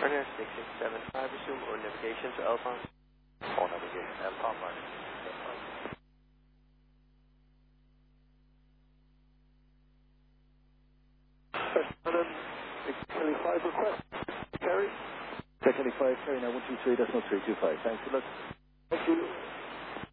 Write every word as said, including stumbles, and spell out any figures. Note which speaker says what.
Speaker 1: Turner six six seven five, resume all navigation to Alpha.
Speaker 2: All navigation Alpha minus.
Speaker 3: Kelly five request. Carry. Kelly five, carry now one two three decimal three two five. Thanks a lot. Thank you.